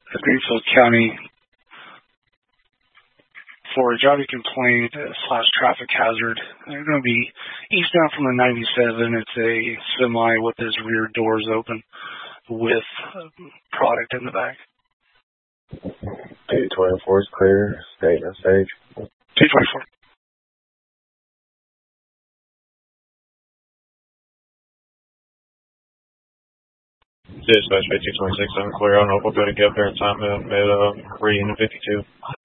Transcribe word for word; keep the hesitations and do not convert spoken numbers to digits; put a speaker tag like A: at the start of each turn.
A: of Greenfield County for a driving complaint slash traffic hazard. They're going to be eastbound from the ninety-seven. It's a semi with his rear doors open with product in the back.
B: two twenty-four is clear. State and stage.
A: two twenty-four.
B: Dispatch two twenty-six, I'm clear. I don't know if we'll be able to get up there in time. Mid, uh, reading fifty-two.